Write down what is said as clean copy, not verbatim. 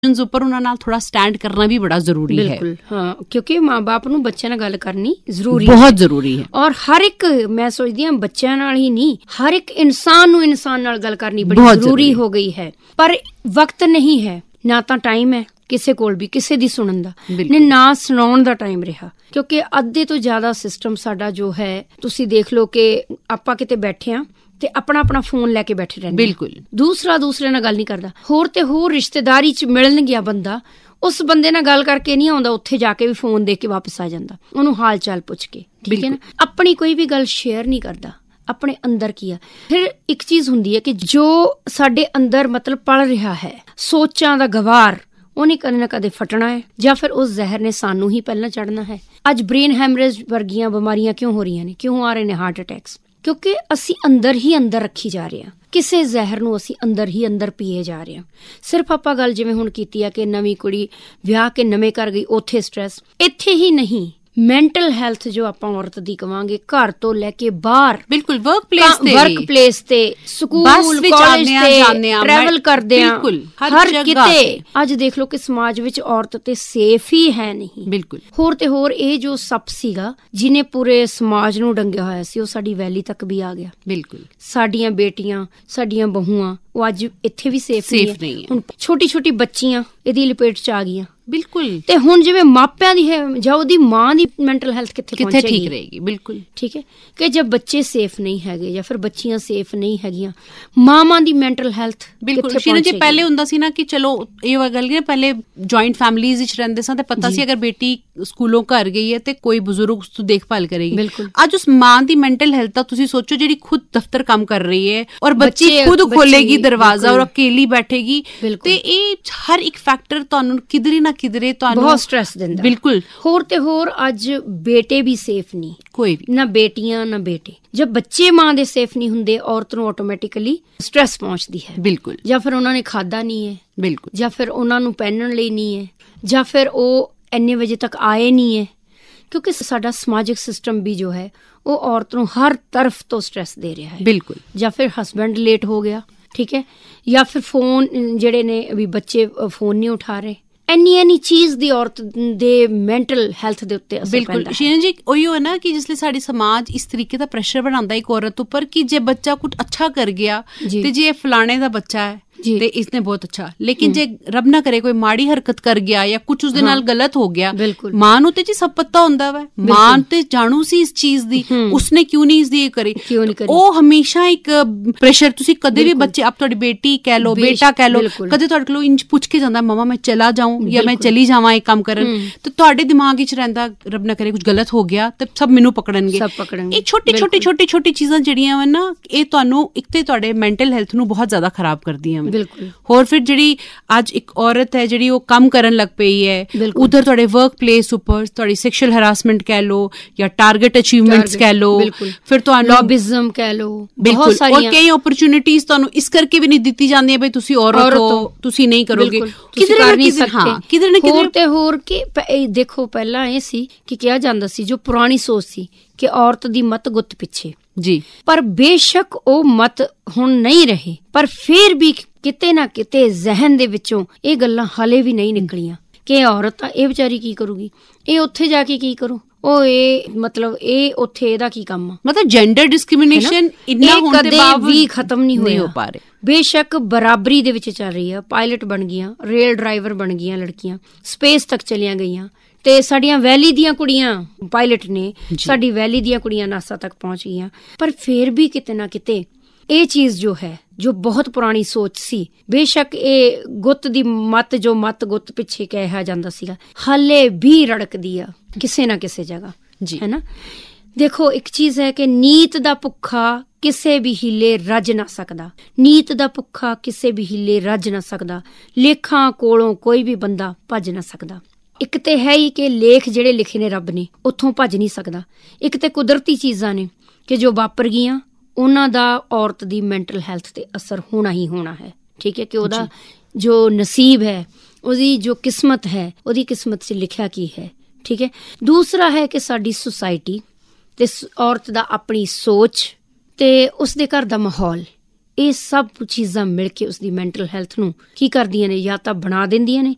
ਉੱਪਰ ਉਹਨਾਂ ਨਾਲ ਥੋੜਾ ਸਟੈਂਡ ਕਰਨਾ ਵੀ ਬੜਾ ਜ਼ਰੂਰੀ ਹੈ। ਬਿਲਕੁਲ, ਹਾਂ, ਕਿਉਂਕਿ ਮਾਂ-ਬਾਪ ਨੂੰ ਬੱਚਿਆਂ ਨਾਲ ਗੱਲ ਕਰਨੀ ਜ਼ਰੂਰੀ ਬਹੁਤ ਜ਼ਰੂਰੀ ਹੈ। ਔਰ ਹਰ ਇੱਕ, ਮੈਂ ਸੋਚਦੀ ਹਾਂ ਬੱਚਿਆਂ ਨਾਲ ਹੀ ਨਹੀਂ, ਹਰ ਇੱਕ ਇਨਸਾਨ ਨੂੰ ਇਨਸਾਨ ਨਾਲ ਗੱਲ ਕਰਨੀ ਬੜੀ ਜ਼ਰੂਰੀ ਹੋ ਗਈ ਹੈ। ਪਰ ਵਕਤ ਨਹੀਂ ਹੈ, ਨਾ ਤਾਂ ਟਾਈਮ ਹੈ ਕਿਸੇ ਕੋਲ ਵੀ ਕਿਸੇ ਦੀ ਸੁਣਨ ਦਾ, ਨਾ ਸੁਣਾਉਣ ਦਾ ਟਾਈਮ ਰਿਹਾ, ਕਿਉਂਕਿ ਅੱਧੇ ਤੋਂ ਜ਼ਿਆਦਾ ਸਿਸਟਮ ਸਾਡਾ ਜੋ ਹੈ, ਤੁਸੀਂ ਦੇਖ ਲਓ ਕਿ ਆਪਾਂ ਕਿਤੇ ਬੈਠੇ ਹਾਂ ਤੇ ਆਪਣਾ ਫੋਨ ਲੈ ਕੇ ਬੈਠੇ ਰਹਿੰਦੇ। ਬਿਲਕੁਲ, ਦੂਸਰੇ ਨਾਲ ਗੱਲ ਨਹੀਂ ਕਰਦਾ। ਹੋਰ ਤੇ ਹੋਰ ਰਿਸ਼ਤੇਦਾਰੀ ਚ ਮਿਲਣ ਗਿਆ ਬੰਦਾ, ਉਸ ਬੰਦੇ ਨਾਲ ਗੱਲ ਕਰਕੇ ਨਹੀਂ ਆਉਂਦਾ, ਉੱਥੇ ਜਾ ਕੇ ਵੀ ਫੋਨ ਦੇ ਕੇ ਵਾਪਸ ਆ ਜਾਂਦਾ, ਉਹਨੂੰ ਹਾਲ ਚਾਲ ਪੁੱਛ ਕੇ, ਠੀਕ ਹੈ ਨਾ। ਆਪਣੀ ਕੋਈ ਵੀ ਗੱਲ ਸ਼ੇਅਰ ਨਹੀਂ ਕਰਦਾ, ਆਪਣੇ ਅੰਦਰ ਕੀ ਆ। ਫਿਰ ਇੱਕ ਚੀਜ਼ ਹੁੰਦੀ ਹੈ ਕਿ ਜੋ ਸਾਡੇ ਅੰਦਰ ਮਤਲਬ ਪਲ ਰਿਹਾ ਹੈ, ਸੋਚਾਂ ਦਾ ਗਵਾਰ, ਉਹਨੇ ਕਦੇ ਨਾ ਕਦੇ ਫਟਣਾ ਹੈ, ਜਾਂ ਫਿਰ ਉਸ ਜ਼ਹਿਰ ਨੇ ਸਾਨੂੰ ਹੀ ਪਹਿਲਾਂ ਚੜ੍ਹਨਾ ਹੈ। ਅੱਜ ਬ੍ਰੇਨ ਹੈਮਰੇਜ ਵਰਗੀਆਂ ਬਿਮਾਰੀਆਂ ਕਿਉਂ ਹੋ ਰਹੀਆਂ ਨੇ, ਕਿਉਂ ਆ ਰਹੇ ਨੇ ਹਾਰਟ ਅਟੈਕਸ? ਕਿਉਂਕਿ ਅਸੀਂ ਅੰਦਰ ਹੀ ਅੰਦਰ ਰੱਖੀ ਜਾ ਰਹੇ ਹਾਂ, ਕਿਸੇ ਜ਼ਹਿਰ ਨੂੰ ਅਸੀਂ ਅੰਦਰ ਹੀ ਅੰਦਰ ਪੀਏ ਜਾ ਰਹੇ ਹਾਂ। ਸਿਰਫ ਆਪਾਂ ਗੱਲ ਜਿਵੇਂ ਹੁਣ ਕੀਤੀ ਆ ਕਿ ਨਵੀਂ ਕੁੜੀ ਵਿਆਹ ਕੇ ਨਵੇਂ ਘਰ ਗਈ, ਉੱਥੇ ਸਟ੍ਰੈਸ, ਇੱਥੇ ਹੀ ਨਹੀਂ, ਮੈਂਟਲ ਹੈਲਥ ਜੋ ਆਪਾਂ ਔਰਤ ਦੀ ਕਵਾਂਗੇ, ਘਰ ਤੋਂ ਲੈ ਕੇ ਬਾਹਰ, ਬਿਲਕੁਲ ਵਰਕ ਪਲੇਸ ਤੇ, ਸਕੂਲ ਕਾਲਜ ਤੇ, ਟਰੈਵਲ ਕਰਦੇ ਆ, ਹਰ ਕਿਤੇ। ਅੱਜ ਦੇਖ ਲਓ ਕਿ ਸਮਾਜ ਵਿੱਚ ਔਰਤ ਤੇ ਸੇਫ ਹੀ ਹੈ ਨਹੀਂ। ਬਿਲਕੁਲ, ਹੋਰ ਤੇ ਹੋਰ ਇਹ ਜੋ ਸੱਪ ਸੀਗਾ ਜਿਹਨੇ ਪੂਰੇ ਸਮਾਜ ਨੂੰ ਡੰਗਿਆ ਹੋਇਆ ਸੀ, ਉਹ ਸਾਡੀ ਵੈਲੀ ਤੱਕ ਵੀ ਆ ਗਿਆ। ਬਿਲਕੁਲ, ਸਾਡੀਆਂ ਬੇਟੀਆਂ, ਸਾਡੀਆਂ ਬਹੂਆਂ, ਉਹ ਅੱਜ ਇੱਥੇ ਵੀ ਸੇਫ ਨਹੀਂ ਹੈ। ਹੁਣ ਛੋਟੀ ਬੱਚੀਆਂ ਇਹਦੀ ਲਪੇਟ ਚ ਆ ਗਈਆਂ। ਬਿਲਕੁਲ, ਤੇ ਹੁਣ ਜਿਵੇਂ ਮਾਪਿਆਂ ਦੀ ਹੈ ਜਾਂ ਉਹਦੀ ਮਾਂ ਦੀ ਮੈਂਟਲ ਹੈਲਥ ਕਿੱਥੇ ਠੀਕ ਰਹੇਗੀ? ਬਿਲਕੁਲ ਠੀਕ ਹੈ ਕਿ ਜਦ ਬੱਚੇ ਸੇਫ ਨਹੀਂ ਹੈਗੇ ਜਾਂ ਫਿਰ ਬੱਚੀਆਂ ਸੇਫ ਨਹੀਂ ਹੈਗੀਆਂ, ਮਾਵਾਂ ਦੀ ਮੈਂਟਲ ਹੈਲਥ ਬਿਲਕੁਲ। ਜੀ ਪਹਿਲੇ ਹੁੰਦਾ ਸੀ ਨਾ ਕਿ ਚਲੋ ਇਹ ਗੱਲ ਕਿ ਪਹਿਲੇ ਜੁਆਇੰਟ ਫੈਮਿਲੀਜ਼ ਵਿੱਚ ਰਹਿੰਦੇ ਸਾਂ ਤੇ ਪਤਾ ਸੀ ਅਗਰ ਬੇਟੀ ਸਕੂਲੋਂ ਘਰ ਗਈ ਹੈ ਤੇ ਕੋਈ ਬਜ਼ੁਰਗ ਉਸ ਤੋਂ ਦੇਖਭਾਲ ਕਰੇਗੀ। ਬਿਲਕੁਲ, ਅੱਜ ਉਸ ਮਾਂ ਦੀ ਮੈਂਟਲ ਹੈਲਥ ਦਾ ਤੁਸੀਂ ਸੋਚੋ, ਜਿਹੜੀ ਖੁਦ ਦਫ਼ਤਰ ਕੰਮ ਕਰ ਰਹੀ ਹੈ ਔਰ ਬੱਚੀ ਖੁਦ ਖੋਲੇਗੀ ਦਰਵਾਜ਼ਾ ਔਰ ਅਕੇਲੀ ਬੈਠੇਗੀ, ਤੇ ਇਹ ਹਰ ਇੱਕ ਫੈਕਟਰ ਤੁਹਾਨੂੰ ਕਿਧਰੇ ਨਾ ਕਿਧਰੇ ਤੁਹਾਨੂੰ ਬਹੁਤ ਸਟ੍ਰੈਸ ਦਿੰਦਾ। ਬਿਲਕੁਲ, ਹੋਰ ਤੇ ਹੋਰ ਅੱਜ ਬੇਟੇ ਵੀ ਸੇਫ ਨਹੀਂ, ਕੋਈ ਵੀ ਨਾ, ਬੇਟੀਆਂ ਨਾ ਬੇਟੇ। ਜਦ ਬੱਚੇ ਮਾਂ ਦੇ ਸੇਫ ਨਹੀਂ ਹੁੰਦੇ, ਔਰਤ ਨੂੰ ਆਟੋਮੈਟਿਕਲੀ ਸਟ੍ਰੈਸ ਪਹੁੰਚਦੀ ਹੈ। ਬਿਲਕੁਲ, ਜਾਂ ਫਿਰ ਉਹਨਾਂ ਨੇ ਖਾਧਾ ਨਹੀਂ ਹੈ, ਬਿਲਕੁਲ, ਜਾਂ ਫਿਰ ਉਹਨਾਂ ਨੂੰ ਪਹਿਨਣ ਲਈ ਨਹੀਂ ਹੈ, ਜਾਂ ਫਿਰ ਉਹ ਇੰਨੇ ਵਜੇ ਤੱਕ ਆਏ ਨਹੀਂ ਹੈ, ਕਿਉਂਕਿ ਸਾਡਾ ਸਮਾਜਿਕ ਸਿਸਟਮ ਵੀ ਜੋ ਹੈ ਉਹ ਔਰਤ ਨੂੰ ਹਰ ਤਰਫ ਤੋਂ ਸਟ੍ਰੈਸ ਦੇ ਰਿਹਾ ਹੈ। ਬਿਲਕੁਲ, ਜਾਂ ਫਿਰ ਹਸਬੈਂਡ ਲੇਟ ਹੋ ਗਿਆ, ਠੀਕ ਹੈ, ਜਾਂ ਫਿਰ ਫੋਨ ਜਿਹੜੇ ਨੇ ਵੀ ਬੱਚੇ ਫੋਨ ਨਹੀਂ ਉਠਾ ਰਹੇ, ਇੰਨੀ ਚੀਜ਼ ਦੀ ਔਰਤ ਦੇ ਮੈਂਟਲ ਹੈਲਥ ਦੇ ਉੱਤੇ ਅਸਰ ਪੈਂਦਾ। ਬਿਲਕੁਲ ਸ਼ੀਨਾ ਜੀ, ਉਹੀ ਹੈ ਨਾ ਕਿ ਜਿਸਲੇ ਸਾਡੀ ਸਮਾਜ ਇਸ ਤਰੀਕੇ ਦਾ ਪ੍ਰੈਸ਼ਰ ਬਣਾਉਂਦਾ ਇੱਕ ਔਰਤ ਉੱਪਰ ਕਿ ਜੇ ਬੱਚਾ ਕੁਝ ਅੱਛਾ ਕਰ ਗਿਆ ਤੇ ਜੇ ਫਲਾਣੇ ਦਾ ਬੱਚਾ ਹੈ ਤੇ ਇਸਨੇ ਬਹੁਤ ਅੱਛਾ, ਲੇਕਿਨ ਜੇ ਰੱਬ ਨਾ ਕਰੇ ਕੋਈ ਮਾੜੀ ਹਰਕਤ ਕਰ ਗਿਆ ਜਾਂ ਕੁਝ ਉਸਦੇ ਨਾਲ ਗਲਤ ਹੋ ਗਿਆ, ਮਾਂ ਨੂੰ ਤੇ ਜੀ ਸਭ ਪਤਾ ਹੁੰਦਾ ਵਾ, ਮਾਂ ਤੇ ਜਾਣੂ ਸੀ ਇਸ ਚੀਜ਼ ਦੀ, ਉਸਨੇ ਕਿਉਂ ਨਹੀਂ ਇਸਦੀ ਕਰੀ। ਉਹ ਹਮੇਸ਼ਾ ਇੱਕ ਪ੍ਰੈਸ਼ਰ, ਤੁਸੀਂ ਕਦੇ ਵੀ ਬੱਚੇ, ਆਪ ਤੁਹਾਡੀ ਬੇਟੀ ਕਹਿ ਲਓ, ਬੇਟਾ ਕਹਿ ਲਓ, ਕਦੇ ਤੁਹਾਡੇ ਕੋਲੋਂ ਇੰਜ ਪੁੱਛ ਕੇ ਜਾਂਦਾ ਮਮਾ ਮੈਂ ਚਲਾ ਜਾਊਂ ਜਾਂ ਮੈਂ ਚਲੀ ਜਾਵਾਂ ਇਹ ਕੰਮ ਕਰਨ, ਤੇ ਤੁਹਾਡੇ ਦਿਮਾਗ ਵਿੱਚ ਰਹਿੰਦਾ ਰੱਬ ਨਾ ਕਰੇ ਕੁਝ ਗਲਤ ਹੋ ਗਿਆ ਤੇ ਸਭ ਮੈਨੂੰ ਪਕੜਨਗੇ। ਇਹ ਛੋਟੀ ਚੀਜ਼ਾਂ ਜਿਹੜੀਆਂ ਵਾ ਨਾ, ਇਹ ਤੁਹਾਨੂੰ ਇੱਕ ਤੇ ਤੁਹਾਡੇ ਮੈਂਟਲ ਹੈਲਥ ਨੂੰ ਬਹੁਤ ਜ਼ਿਆਦਾ ਖਰਾਬ ਕਰਦੀਆਂ। ਬਿਲਕੁਲ, ਹੋਰ ਫਿਰ ਜਿਹੜੀ ਅੱਜ ਇੱਕ ਔਰਤ ਹੈ ਜਿਹੜੀ ਉਹ ਕੰਮ ਕਰਨ ਲੱਗ ਪਈ ਹੈ, ਉਧਰ ਤੁਹਾਡੇ ਵਰਕ ਪਲੇਸ ਉੱਪਰ ਤੁਹਾਡੀ ਸੈਕਸ਼ੂਅਲ ਹਰਾਸਮੈਂਟ ਕਹਿ ਲਓ ਜਾਂ ਟਾਰਗੇਟ ਅਚੀਵਮੈਂਟਸ ਕਹਿ ਲਓ, ਫਿਰ ਤੁਹਾਨੂੰ ਲੌਬਿਜ਼ਮ ਕਹਿ ਲਓ, ਬਹੁਤ ਸਾਰੀਆਂ, ਔਰ ਕਈ ਓਪਰਚੁਨਿਟੀਜ਼ ਤੁਹਾਨੂੰ ਇਸ ਕਰਕੇ ਵੀ ਨਹੀਂ ਦਿੱਤੀ ਜਾਂਦੀਆਂ ਬਈ ਤੁਸੀਂ ਔਰਤ ਹੋ, ਤੁਸੀਂ ਨਹੀਂ ਕਰੋਗੇ, ਕਿਧਰੇ ਨਾ ਕਿਧਰੇ। ਹੋਰ ਤੇ ਹੋਰ ਕਿ ਦੇਖੋ ਪਹਿਲਾਂ ਇਹ ਸੀ ਕਿ ਕਿਹਾ ਜਾਂਦਾ ਸੀ, ਜੋ ਪੁਰਾਣੀ ਸੋਚ ਸੀ ਕਿ ਔਰਤ ਦੀ ਮੱਤ ਗੁੱਤ ਪਿੱਛੇ ਜੀ, ਪਰ ਬੇਸ਼ੱਕ ਉਹ ਮਤ ਹੁਣ ਨਹੀਂ ਰਹੇ, ਪਰ ਫਿਰ ਵੀ ਕਿਤੇ ਨਾ ਕਿਤੇ ਜ਼ਹਿਨ ਦੇ ਵਿੱਚੋਂ ਇਹ ਗੱਲਾਂ ਹਾਲੇ ਵੀ ਨਹੀਂ ਨਿਕਲੀਆਂ ਕਿ ਔਰਤ ਇਹ ਵਿਚਾਰੀ ਕੀ ਕਰੂਗੀ, ਇਹ ਉੱਥੇ ਜਾ ਕੇ ਕੀ ਕਰੂ, ਉਹ ਇਹ ਮਤਲਬ ਇਹ ਉੱਥੇ ਇਹਦਾ ਕੀ ਕੰਮ ਆ। ਮਤਲਬ ਜੈਂਡਰ ਡਿਸਕ੍ਰਿਮੀਨੇਸ਼ਨ ਇੰਨਾ ਹੋਣ ਦੇ ਬਾਵਜੂਦ ਵੀ ਖਤਮ ਨਹੀਂ ਹੋ ਪਾ ਰਿਹਾ। ਬੇਸ਼ੱਕ ਬਰਾਬਰੀ ਦੇ ਵਿੱਚ ਚੱਲ ਰਹੀ ਆ, ਪਾਇਲਟ ਬਣ ਗਈਆਂ, ਰੇਲ ਡਰਾਈਵਰ ਬਣ ਗਈਆਂ ਲੜਕੀਆਂ, ਸਪੇਸ ਤੱਕ ਚਲੀਆਂ ਗਈਆਂ, ਤੇ ਸਾਡੀਆਂ ਵੈਲੀ ਦੀਆਂ ਕੁੜੀਆਂ ਪਾਇਲਟ ਨੇ, ਸਾਡੀ ਵੈਲੀ ਦੀਆਂ ਕੁੜੀਆਂ ਨਾਸਾ ਤੱਕ ਪਹੁੰਚ ਗਈਆਂ। ਪਰ ਫਿਰ ਵੀ ਕਿਤੇ ਨਾ ਕਿਤੇ ਇਹ ਚੀਜ਼ ਜੋ ਹੈ, ਜੋ ਬਹੁਤ ਪੁਰਾਣੀ ਸੋਚ ਸੀ, ਬੇਸ਼ੱਕ ਇਹ ਗੁੱਤ ਦੀ ਮੱਤ, ਜੋ ਮੱਤ ਗੁੱਤ ਪਿੱਛੇ ਕਿਹਾ ਜਾਂਦਾ ਸੀਗਾ, ਹਾਲੇ ਵੀ ਰੜਕਦੀ ਆ ਕਿਸੇ ਨਾ ਕਿਸੇ ਜਗ੍ਹਾ ਜੀ, ਹੈ ਨਾ। ਦੇਖੋ ਇੱਕ ਚੀਜ਼ ਹੈ ਕਿ ਨੀਤ ਦਾ ਭੁੱਖਾ ਕਿਸੇ ਵੀ ਹੀਲੇ ਰੱਜ ਨਾ ਸਕਦਾ, ਨੀਤ ਦਾ ਭੁੱਖਾ ਕਿਸੇ ਵੀ ਹੀਲੇ ਰੱਜ ਨਾ ਸਕਦਾ, ਲੇਖਾਂ ਕੋਲੋਂ ਕੋਈ ਵੀ ਬੰਦਾ ਭੱਜ ਨਾ ਸਕਦਾ। ਇੱਕ ਤੇ ਹੈ ਹੀ ਕਿ ਲੇਖ ਜਿਹੜੇ ਲਿਖੇ ਨੇ ਰੱਬ ਨੇ ਉੱਥੋਂ ਭੱਜ ਨਹੀਂ ਸਕਦਾ, ਇੱਕ ਤੇ ਕੁਦਰਤੀ ਚੀਜ਼ਾਂ ਨੇ ਕਿ ਜੋ ਵਾਪਰ ਗਈਆਂ ਉਹਨਾਂ ਦਾ ਔਰਤ ਦੀ ਮੈਂਟਲ ਹੈਲਥ ਤੇ ਅਸਰ ਹੋਣਾ ਹੀ ਹੋਣਾ ਹੈ, ਠੀਕ ਹੈ, ਕਿ ਉਹਦਾ ਜੋ ਨਸੀਬ ਹੈ, ਉਹਦੀ ਜੋ ਕਿਸਮਤ ਹੈ, ਉਹਦੀ ਕਿਸਮਤ 'ਚ ਲਿਖਿਆ ਕੀ ਹੈ, ਠੀਕ ਹੈ। ਦੂਸਰਾ ਹੈ ਕਿ ਸਾਡੀ ਸੁਸਾਇਟੀ ਤੇ ਔਰਤ ਦਾ ਆਪਣੀ ਸੋਚ ਤੇ ਉਸਦੇ ਘਰ ਦਾ ਮਾਹੌਲ, ਇਹ ਸਭ ਚੀਜ਼ਾਂ ਮਿਲ ਕੇ ਉਸਦੀ ਮੈਂਟਲ ਹੈਲਥ ਨੂੰ ਕੀ ਕਰਦੀਆਂ ਨੇ, ਜਾਂ ਤਾਂ ਬਣਾ ਦਿੰਦੀਆਂ ਨੇ